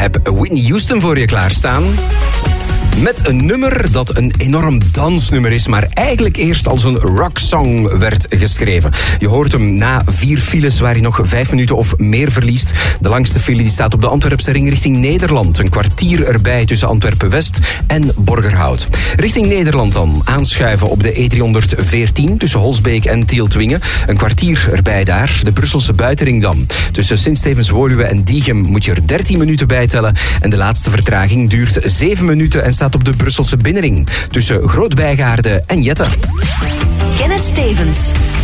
heb Whitney Houston voor je klaarstaan. Met een nummer dat een enorm dansnummer is, maar eigenlijk eerst als een rocksong werd geschreven. Je hoort hem na 4 files waar hij nog 5 minuten of meer verliest. De langste file die staat op de Antwerpse ring richting Nederland. Een kwartier erbij tussen Antwerpen-West en Borgerhout. Richting Nederland dan aanschuiven op de E314 tussen Holsbeek en Tieltwingen. Een kwartier erbij daar. De Brusselse buitenring dan. Tussen Sint-Stevens-Woluwe en Diegem moet je er 13 minuten bij tellen. En de laatste vertraging duurt 7 minuten en staat op de Brusselse binnenring tussen Groot-Bijgaarde en Jette. Kenneth Stevens.